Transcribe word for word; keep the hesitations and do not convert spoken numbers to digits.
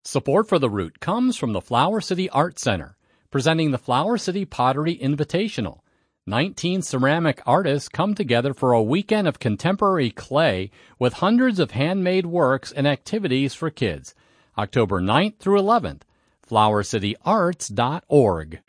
Support for the route comes from the Flower City Art Center, presenting the Flower City Pottery Invitational. nineteen ceramic artists come together for a weekend of contemporary clay with hundreds of handmade works and activities for kids. October ninth through eleventh. flower city arts dot org.